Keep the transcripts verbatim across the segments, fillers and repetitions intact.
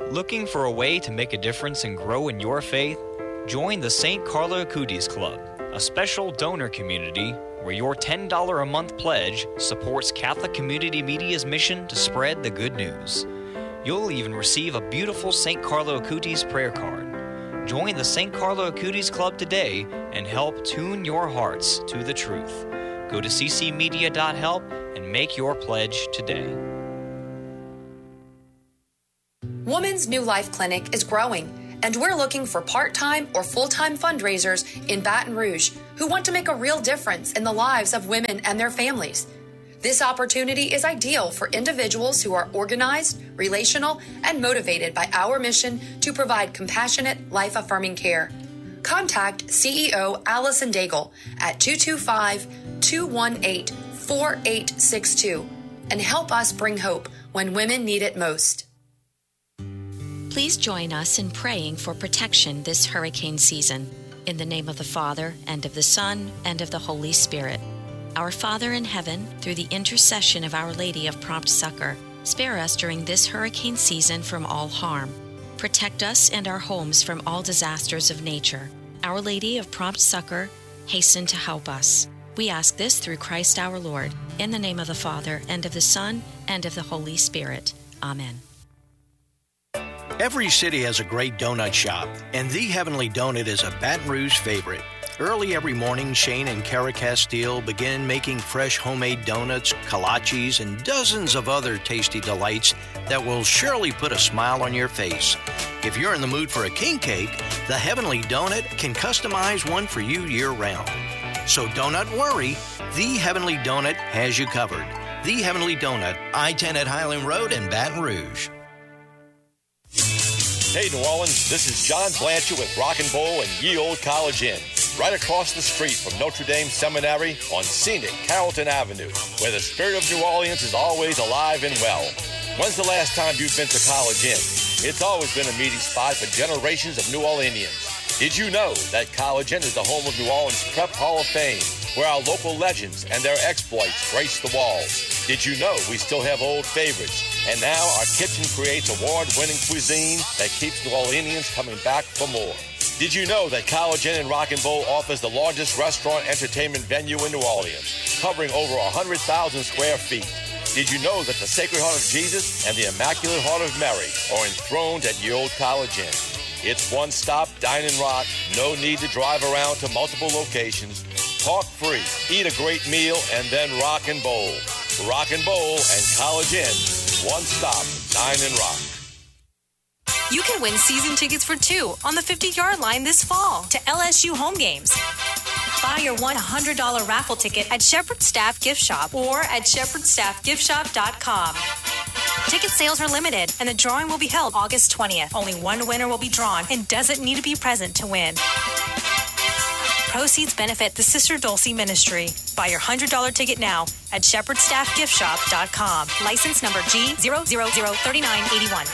Looking for a way to make a difference and grow in your faith? Join the Saint Carlo Acutis Club, a special donor community where your ten dollars a month pledge supports Catholic Community Media's mission to spread the good news. You'll even receive a beautiful Saint Carlo Acutis prayer card. Join the Saint Carlo Acutis Club today and help tune your hearts to the truth. Go to c c media dot help and make your pledge today. Woman's New Life Clinic is growing, and we're looking for part-time or full-time fundraisers in Baton Rouge who want to make a real difference in the lives of women and their families. This opportunity is ideal for individuals who are organized, relational, and motivated by our mission to provide compassionate, life-affirming care. Contact C E O Allison Daigle at two two five, two one eight, four eight six two and help us bring hope when women need it most. Please join us in praying for protection this hurricane season. In the name of the Father, and of the Son, and of the Holy Spirit. Our Father in heaven, through the intercession of Our Lady of Prompt Succor, spare us during this hurricane season from all harm. Protect us and our homes from all disasters of nature. Our Lady of Prompt Succor, hasten to help us. We ask this through Christ our Lord, in the name of the Father, and of the Son, and of the Holy Spirit. Amen. Every city has a great donut shop, and The Heavenly Donut is a Baton Rouge favorite. Early every morning, Shane and Kara Castile begin making fresh homemade donuts, kolaches, and dozens of other tasty delights that will surely put a smile on your face. If you're in the mood for a king cake, The Heavenly Donut can customize one for you year-round. So don't worry, The Heavenly Donut has you covered. The Heavenly Donut, I ten at Highland Road in Baton Rouge. Hey, New Orleans, this is John Blanchard with Rock and Bowl and Ye Old College Inn, right across the street from Notre Dame Seminary on scenic Carrollton Avenue, where the spirit of New Orleans is always alive and well. When's the last time you've been to College Inn? It's always been a meeting spot for generations of New Orleanians. Did you know that College Inn is the home of New Orleans Prep Hall of Fame, where our local legends and their exploits grace the walls? Did you know we still have old favorites? And now our kitchen creates award-winning cuisine that keeps New Orleanians coming back for more. Did you know that College Inn and Rock and Bowl offers the largest restaurant entertainment venue in New Orleans, covering over one hundred thousand square feet? Did you know that the Sacred Heart of Jesus and the Immaculate Heart of Mary are enthroned at Ye Old College Inn? It's one-stop dine and rock, no need to drive around to multiple locations. Park free, eat a great meal, and then rock and bowl. Rock and Bowl and College Inn. One stop, dine and rock. You can win season tickets for two on the fifty-yard line this fall to L S U home games. Buy your one hundred dollars raffle ticket at Shepherd Staff Gift Shop or at shepherd staff gift shop dot com. Ticket sales are limited, and the drawing will be held August twentieth. Only one winner will be drawn and doesn't need to be present to win. Proceeds benefit the Sister Dulce Ministry. Buy your one hundred dollars ticket now at shepherd staff gift shop dot com. License number G zero zero zero three nine eight one.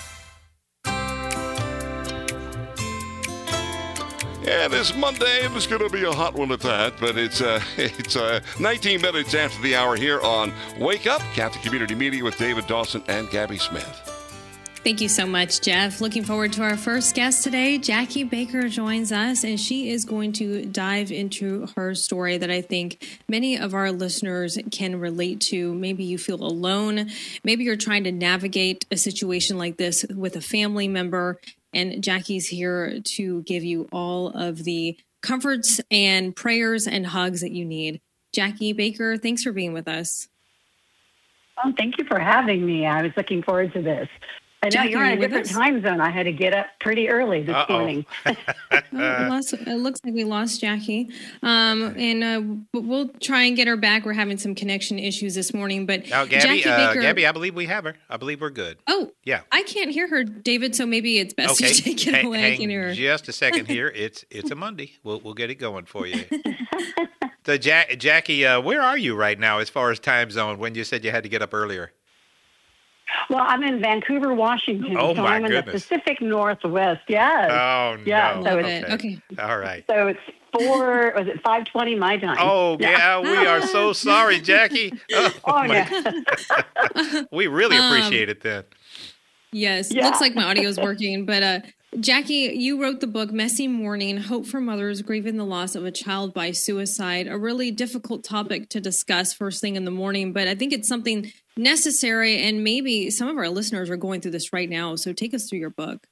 Yeah, this Monday, it's going to be a hot one at that, but it's uh, it's uh, nineteen minutes after the hour here on Wake Up, Catholic Community Media with David Dawson and Gabby Smith. Thank you so much, Jeff. Looking forward to our first guest today. Jackie Baker joins us, and she is going to dive into her story that I think many of our listeners can relate to. Maybe you feel alone. Maybe you're trying to navigate a situation like this with a family member, and Jackie's here to give you all of the comforts and prayers and hugs that you need. Jackie Baker, thanks for being with us. Oh, thank you for having me. I was looking forward to this. I know Jackie, you're on a different us? time zone. I had to get up pretty early this Uh-oh. morning. Oh, we lost, it looks like we lost Jackie. Um, and uh, but we'll try and get her back. We're having some connection issues this morning. But Now, Gabby, Jackie uh, Baker, Gabby, I believe we have her. I believe we're good. Oh, yeah. I can't hear her, David, so maybe it's best Okay. to take it hang, away. I hang can hear her. just a second here. It's it's a Monday. We'll we'll get it going for you. So, ja- Jackie, uh, where are you right now as far as time zone? When you said you had to get up earlier? Well, I'm in Vancouver, Washington. Oh, so my I'm in goodness. the Pacific Northwest. Yes. Oh, Yeah, no. so Love it's- it. Okay. All right. So it's four, was it five twenty my time? Oh, yeah, we are so sorry, Jackie. Oh, Oh, my- yeah. we really Um, appreciate it then. Yes, Yeah. looks like my audio is working. But uh, Jackie, you wrote the book Messy Mourning, Hope for Mothers Grieving the Loss of a Child by Suicide, a really difficult topic to discuss first thing in the morning. But I think it's something necessary, and maybe some of our listeners are going through this right now. So take us through your book.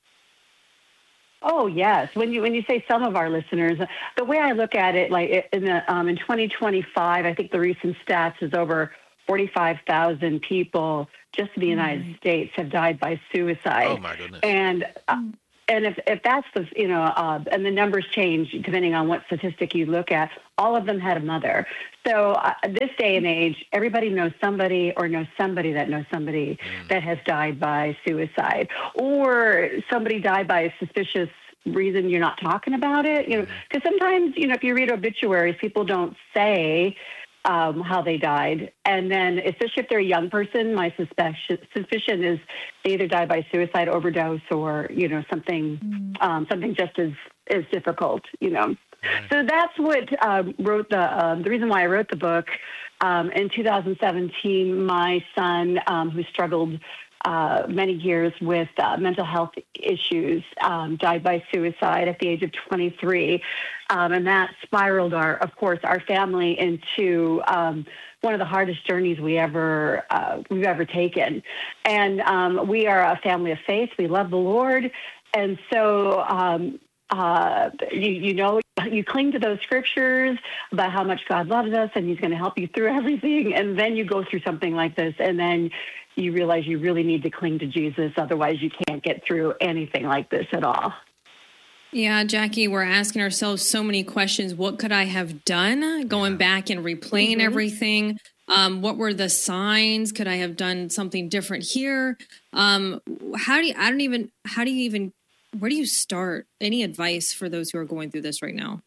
Oh yes, when you when you say some of our listeners, the way I look at it, like in the um, in twenty twenty-five, I think the recent stats is over forty-five thousand people just in the United mm. States have died by suicide. Oh my goodness! And uh, and if if that's the you know uh, and the numbers change depending on what statistic you look at, all of them had a mother. So uh, this day and age, everybody knows somebody or knows somebody that knows somebody mm. that has died by suicide, or somebody died by a suspicious reason you're not talking about it. You know, because sometimes you know if you read obituaries, people don't say um, how they died, and then especially if they're a young person, my suspicion suspicion is they either died by suicide, overdose, or you know something mm. um, something just as as difficult. You know. So that's what um, wrote the uh, the reason why I wrote the book. Um, in two thousand seventeen, my son, um, who struggled uh, many years with uh, mental health issues, um, died by suicide at the age of twenty-three, um, and that spiraled our, of course, our family into um, one of the hardest journeys we ever uh, we've ever taken. And um, we are a family of faith. We love the Lord, and so. Um, Uh, you, you know, you cling to those scriptures about how much God loves us and he's going to help you through everything. And then you go through something like this and then you realize you really need to cling to Jesus. Otherwise you can't get through anything like this at all. Yeah, Jackie, we're asking ourselves so many questions. What could I have done? Going back and replaying mm-hmm. everything. Um, what were the signs? Could I have done something different here? Um, how do you, I don't even, how do you even Where do you start? Any advice for those who are going through this right now?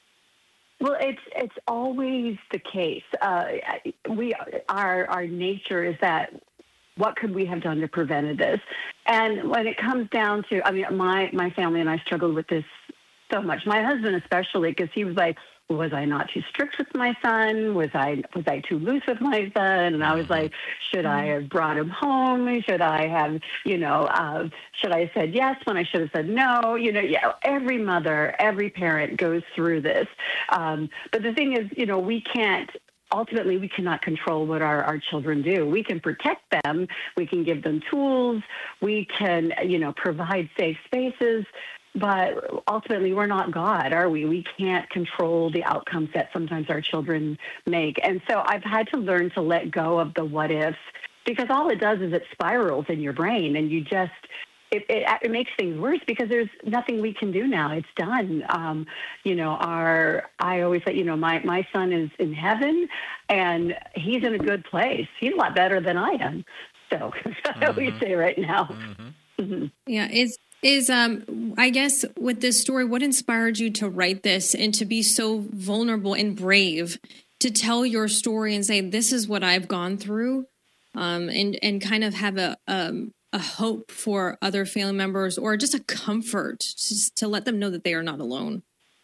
Well, it's it's always the case. Uh, we our our nature is that what could we have done to prevent this? And when it comes down to, I mean, my my family and I struggled with this so much. My husband especially, because he was like, was I not too strict with my son? Was I was I too loose with my son? And I was like, should I have brought him home? Should I have, you know, uh, should I have said yes when I should have said no? You know, yeah, every mother, every parent goes through this. Um, but the thing is, you know, we can't, ultimately, we cannot control what our, our children do. We can protect them. We can give them tools. We can, you know, provide safe spaces. But ultimately, we're not God, are we? We can't control the outcomes that sometimes our children make. And so I've had to learn to let go of the what ifs, because all it does is it spirals in your brain and you just, it, it, it makes things worse because there's nothing we can do now. It's done. Um, you know, our, I always say, you know, my, my son is in heaven and he's in a good place. He's a lot better than I am. So that's what we say right now. Mm-hmm. Mm-hmm. Yeah, it's, Is, um, I guess, with this story, what inspired you to write this and to be so vulnerable and brave to tell your story and say, this is what I've gone through, um, and, and kind of have a, um, a hope for other family members or just a comfort to, to let them know that they are not alone?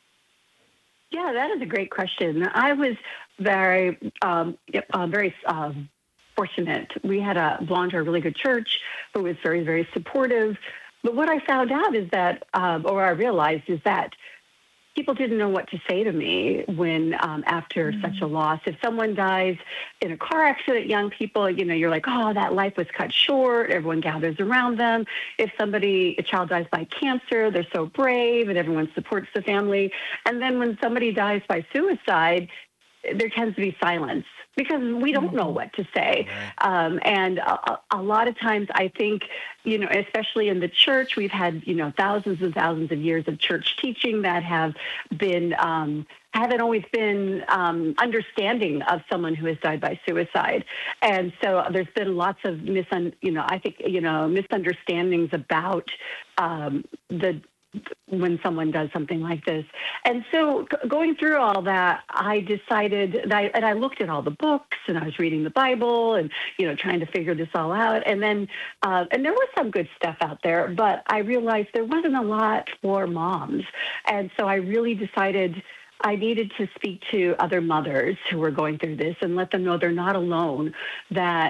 Yeah, that is a great question. I was very, um, uh, very uh, fortunate. We had a belonged to a really good church who was very, very supportive. But what I found out is that, um, or I realized, is that people didn't know what to say to me when, um, after mm-hmm. such a loss. If someone dies in a car accident, young people, you know, you're like, oh, that life was cut short. Everyone gathers around them. If somebody, a child dies by cancer, they're so brave and everyone supports the family. And then when somebody dies by suicide, there tends to be silence because we don't know what to say. Um, and a, a lot of times I think, you know, especially in the church, we've had, you know, thousands and thousands of years of church teaching that have been, um, haven't always been um, understanding of someone who has died by suicide. And so there's been lots of, misun- you know, I think, you know, misunderstandings about um, the when someone does something like this. And so g- going through all that, I decided that I, and I looked at all the books and I was reading the Bible and, you know, trying to figure this all out. And then, uh, and there was some good stuff out there, but I realized there wasn't a lot for moms. And so I really decided I needed to speak to other mothers who were going through this and let them know they're not alone, that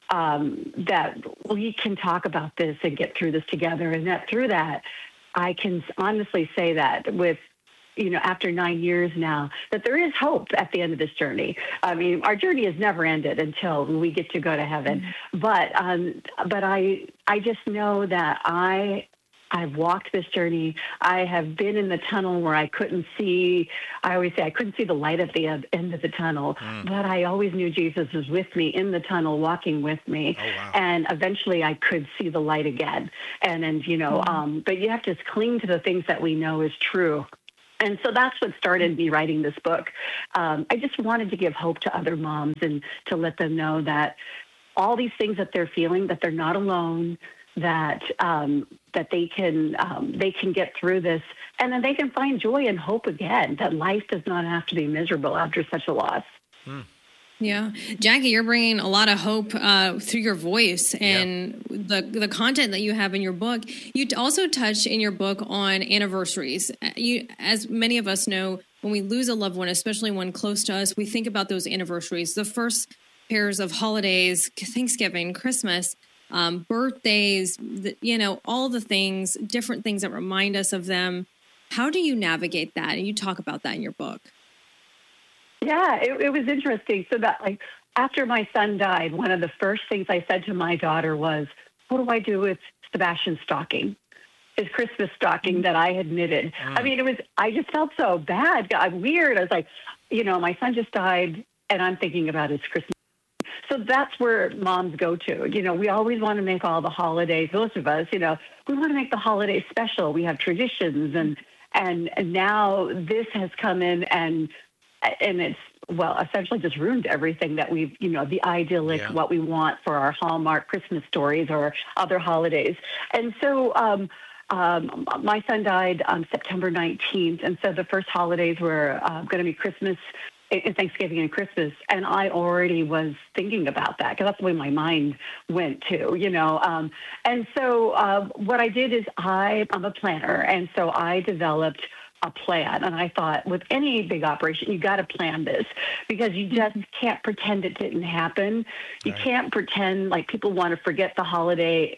um, that we can talk about this and get through this together. And that through that, I can honestly say that with, you know, after nine years now, that there is hope at the end of this journey. I mean, our journey has never ended until we get to go to heaven. Mm-hmm. But um, but I I just know that I I've walked this journey. I have been in the tunnel where I couldn't see. I always say I couldn't see the light at the end of the tunnel, mm. but I always knew Jesus was with me in the tunnel, walking with me. Oh, wow. And eventually I could see the light again. And, and you know, mm. um, but you have to cling to the things that we know is true. And so that's what started me writing this book. Um, I just wanted to give hope to other moms and to let them know that all these things that they're feeling, that they're not alone, that um, that they can um, they can get through this, and then they can find joy and hope again, that life does not have to be miserable after such a loss. Hmm. Yeah. Jackie, you're bringing a lot of hope uh, through your voice and yeah. the the content that you have in your book. You also touch in your book on anniversaries. You, as many of us know, when we lose a loved one, especially one close to us, we think about those anniversaries, the first pairs of holidays, Thanksgiving, Christmas, um, birthdays, the, you know, all the things, different things that remind us of them. How do you navigate that? And you talk about that in your book. Yeah, it, it was interesting. So that, like, after my son died, one of the first things I said to my daughter was, what do I do with Sebastian's stocking? His Christmas stocking that I had knitted. Mm. I mean, it was, I just felt so bad. I'm weird. I was like, you know, my son just died and I'm thinking about his Christmas. So that's where moms go to. You know, we always want to make all the holidays, most of us, you know, we want to make the holidays special. We have traditions and, and, and now this has come in and, and it's, well, essentially just ruined everything that we've, you know, the idyllic, yeah. what we want for our Hallmark Christmas stories or other holidays. And so um, um, my son died on September nineteenth. And so the first holidays were uh, going to be Christmas, Thanksgiving and Christmas. And I already was thinking about that because that's the way my mind went to, you know. Um, and so uh, what I did is I, I'm a planner. And so I developed a plan. And I thought with any big operation, you got to plan this because you just can't pretend it didn't happen. You right. can't pretend like people want to forget the holiday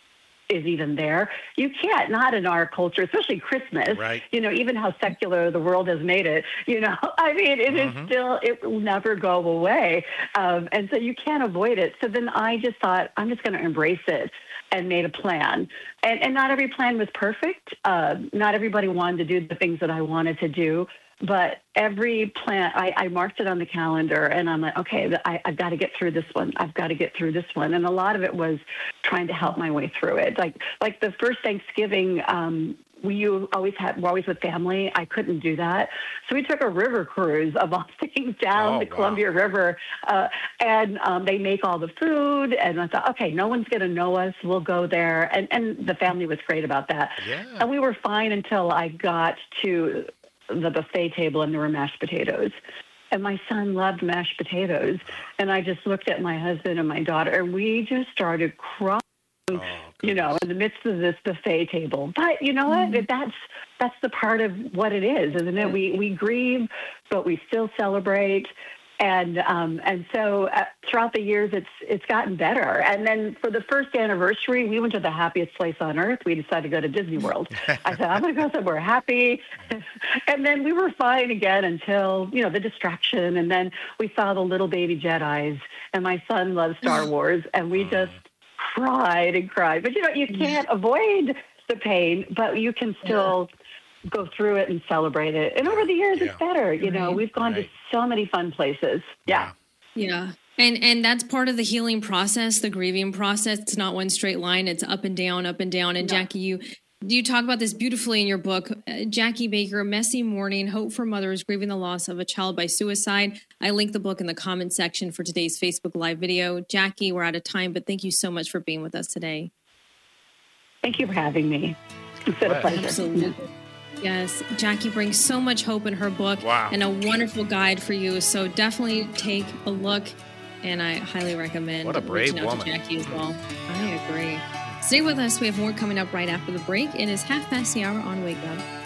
is even there. You can't, not in our culture, especially Christmas, right. you know, even how secular the world has made it, you know, I mean, it mm-hmm. is still, it will never go away. Um, and so you can't avoid it. So then I just thought, I'm just going to embrace it and made a plan. And, and not every plan was perfect. Uh, not everybody wanted to do the things that I wanted to do. But every plan, I, I marked it on the calendar and I'm like, okay, I, I've got to get through this one. I've got to get through this one. And a lot of it was trying to help my way through it. Like, like the first Thanksgiving, um, we you always had, we're always with family. I couldn't do that. So we took a river cruise of all things down oh, the wow. Columbia River. Uh, and um, they make all the food. And I thought, okay, no one's going to know us. We'll go there. And, and the family was great about that. Yeah. And we were fine until I got to the buffet table and there were mashed potatoes. And my son loved mashed potatoes. And I just looked at my husband and my daughter and we just started crying, oh, you know, in the midst of this buffet table. But you know mm. what? That's that's the part of what it is, isn't it? We we grieve, but we still celebrate. And um, and so uh, throughout the years, it's it's gotten better. And then for the first anniversary, we went to the happiest place on earth. We decided to go to Disney World. I said, I'm going to go somewhere happy. And then we were fine again until, you know, the distraction. And then we saw the little baby Jedis. And my son loves Star Wars. And we just cried and cried. But, you know, you can't avoid the pain, but you can still go through it and celebrate it. And over the years, yeah. it's better. You know, we've gone right. to so many fun places. Yeah. Yeah. And and that's part of the healing process, the grieving process. It's not one straight line. It's up and down, up and down. And no. Jackie, you you talk about this beautifully in your book. Uh, Jackie Baker, Messy Mourning, Hope for Mothers Grieving the Loss of a Child by Suicide. I linked the book in the comment section for today's Facebook Live video. Jackie, we're out of time, but thank you so much for being with us today. Thank you for having me. It's been a pleasure. Absolutely. Yes, Jackie brings so much hope in her book wow. and a wonderful guide for you. So definitely take a look, and I highly recommend what a brave reaching out woman. to Jackie as well. I agree. Stay with us. We have more coming up right after the break. It is half past the hour on Wake Up.